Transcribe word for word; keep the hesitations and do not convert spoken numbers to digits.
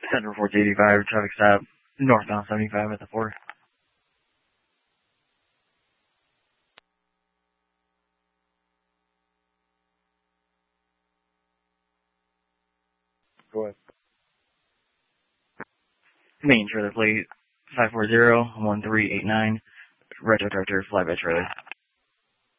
Center Reports eighty-five, traffic stop, northbound seventy-five at the four. Go ahead. Main trailer plate five four zero one three eight nine, retro tractor, flatbed trailer.